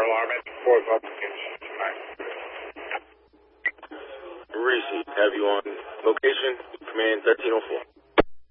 alarm at 4 o'clock tonight. Reese, have you on location, command 1304.